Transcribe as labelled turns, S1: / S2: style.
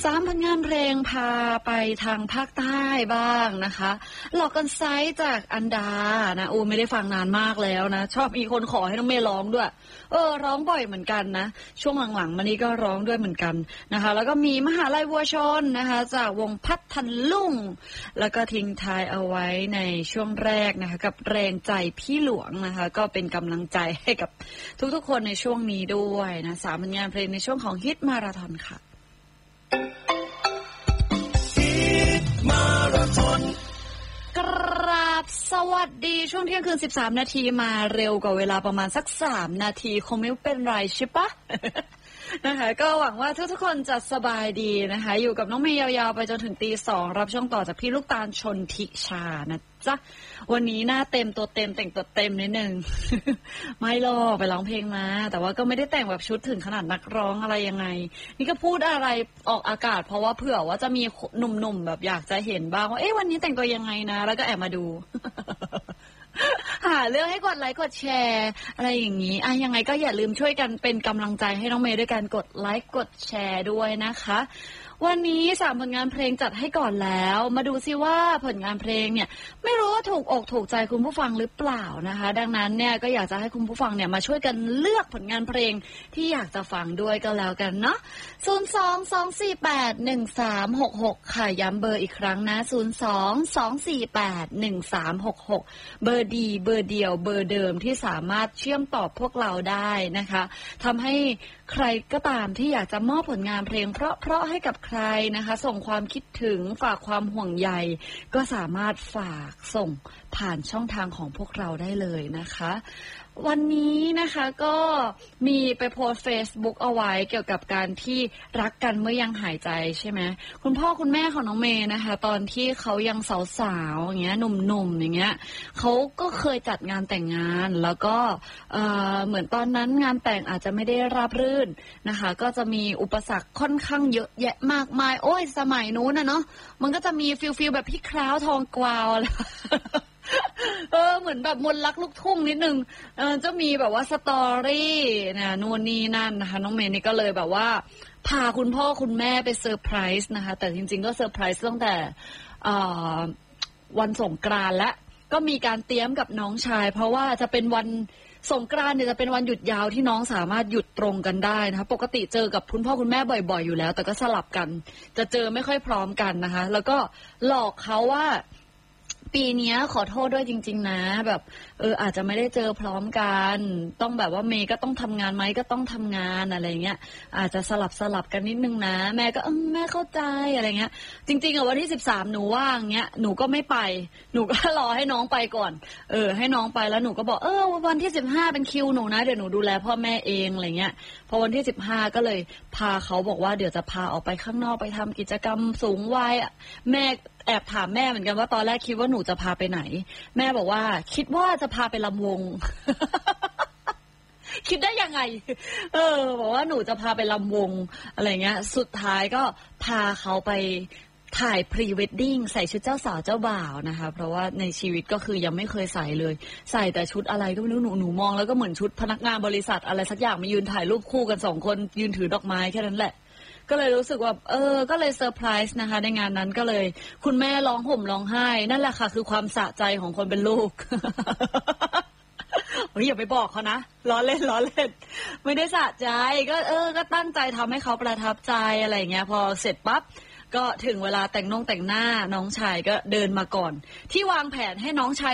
S1: 3 ผลงานเพลงพาไปทางภาคใต้บ้างนะคะหลอกกันไซส์จากอันดานะไม่ได้ฟังนานมากแล้วนะชอบมีคนขอให้น้องเมย์ร้องด้วยร้องบ่อยเหมือนกันนะช่วงหลังๆมานี้ก็ร้องด้วยเหมือนกันนะคะแล้วก็มีมหาลัยวัวชนนะคะจากวงพัทลุงแล้วก็ทิ้งท้ายเอาไว้ในช่วงแรกนะคะกับแรงใจพี่หลวงนะคะก็เป็นกำลังใจให้กับทุกๆคนในช่วงนี้ด้วยนะ3 ผลงานเพลงในช่วงของฮิตมาราธอนค่ะมาราธอนกราบสวัสดีช่วงเที่ยงคืน13 นาทีมาเร็วกว่าเวลาประมาณสัก3 นาทีคงไม่เป็นไรใช่ปะ นะคะก็หวังว่าทุกๆคนจะสบายดีนะคะอยู่กับน้องเมย์ยาวๆไปจนถึงตี 2รับช่วงต่อจากพี่ลูกตาลชนทิชานะจ๊ะวันนี้หน้าเต็มตัวเต็มแต่งตัวเต็มนิดนึง ไม่หรอกไปร้องเพลงมาแต่ว่าก็ไม่ได้แต่งแบบชุดถึงขนาดนักร้องอะไรยังไงนี่ก็พูดอะไรออกอากาศเพราะว่าเผื่อว่าจะมีหนุ่มๆแบบอยากจะเห็นบ้างว่าวันนี้แต่งตัวยังไงนะแล้วก็แอบมาดู หาเรื่องให้กดไลค์กดแชร์อะไรอย่างนี้ยังไงก็อย่าลืมช่วยกันเป็นกำลังใจให้น้องเมย์ด้วยการกดไลค์กดแชร์ด้วยนะคะวันนี้3 ผลงานเพลงจัดให้ก่อนแล้วมาดูซิว่าผลงานเพลงเนี่ยไม่รู้ว่าถูกอกถูกใจคุณผู้ฟังหรือเปล่านะคะดังนั้นเนี่ยก็อยากจะให้คุณผู้ฟังเนี่ยมาช่วยกันเลือกผลงานเพลงที่อยากจะฟังด้วยก็แล้วกันเนาะ022481366ค่ะย้ำเบอร์อีกครั้งนะ022481366เบอร์ดีเบอร์เดียวเบอร์เดิมที่สามารถเชื่อมต่อพวกเราได้นะคะทำให้ใครก็ตามที่อยากจะมอบผลงานเพลงเพราะให้กับใครนะคะส่งความคิดถึงฝากความห่วงใยก็สามารถฝากส่งผ่านช่องทางของพวกเราได้เลยนะคะวันนี้นะคะก็มีไปโพสต์ Facebook เอาไว้เกี่ยวกับการที่รักกันเมื่อยังหายใจใช่ไหมคุณพ่อคุณแม่ของน้องเมย์นะคะตอนที่เขายังสาวๆอย่างเงี้ยหนุ่มๆอย่างเงี้ยเขาก็เคยจัดงานแต่งงานแล้วก็เหมือนตอนนั้นงานแต่งอาจจะไม่ได้ราบรื่นนะคะก็จะมีอุปสรรคค่อนข้างเยอะแยะมากมายสมัยนู้นนะเนาะมันก็จะมีฟิลแบบพี่คร้าวทองกวาวอะไร เหมือนแบบมนต์รักลูกทุ่งนิดนึงจะมีแบบว่าสตอรี่นะนู่นนี่นั่นนะคะน้องเมย์นี่ก็เลยแบบว่าพาคุณพ่อคุณแม่ไปเซอร์ไพรส์นะคะแต่จริงๆก็เซอร์ไพรส์ตั้งแต่วันสงกรานต์และก็มีการเตรียมกับน้องชายเพราะว่าจะเป็นวันสงกรานต์เนี่ยจะเป็นวันหยุดยาวที่น้องสามารถหยุดตรงกันได้นะคะปกติเจอกับคุณพ่อคุณแม่บ่อยๆอยู่แล้วแต่ก็สลับกันจะเจอไม่ค่อยพร้อมกันนะคะแล้วก็หลอกเขาว่าปีนี้ขอโทษด้วยจริงๆนะแบบอาจจะไม่ได้เจอพร้อมกันต้องแบบว่าเมย์ก็ต้องทำงานไหมก็ต้องทำงานอะไรเงี้ยอาจจะสลับกันนิดนึงนะแม่ก็แม่เข้าใจอะไรเงี้ยจริงๆวันที่13หนูว่างเงี้ยหนูก็ไม่ไปหนูก็รอให้น้องไปก่อนให้น้องไปแล้วหนูก็บอกวันที่15เป็นคิวหนูนะเดี๋ยวหนูดูแลพ่อแม่เองอะไรเงี้ยพอวันที่15ก็เลยพาเขาบอกว่าเดี๋ยวจะพาออกไปข้างนอกไปทำกิจกรรมสูงวัยแม่แอบถามแม่เหมือนกันว่าตอนแรกคิดว่าหนูจะพาไปไหนแม่บอกว่าคิดว่าจะพาไปลำวง คิดได้ยังไงบอกว่าหนูจะพาไปลำวงอะไรเงี้ยสุดท้ายก็พาเขาไปถ่ายพรีเวดดิ้งใส่ชุดเจ้าสาวเจ้าบ่าวนะคะเพราะว่าในชีวิตก็คือยังไม่เคยใส่เลยใส่แต่ชุดอะไรก็ไม่รู้หนูมองแล้วก็เหมือนชุดพนักงานบริษัทอะไรสักอย่างมายืนถ่ายรูปคู่กัน2 คนยืนถือดอกไม้แค่นั้นแหละก็เลยรู้สึกว่าก็เลยเซอร์ไพรส์นะคะในงานนั้นก็เลยคุณแม่ร้องห่มร้องไห้นั่นแหละค่ะคือความสะใจของคนเป็นลูก อย่าไปบอกเขานะล้อเล่นไม่ได้สะใจก็ก็ตั้งใจทำให้เขาประทับใจอะไรเงี้ยพอเสร็จปั๊บก็ถึงเวลาแต่งหน้าน้องชายก็เดินมาก่อนที่วางแผนให้น้องชาย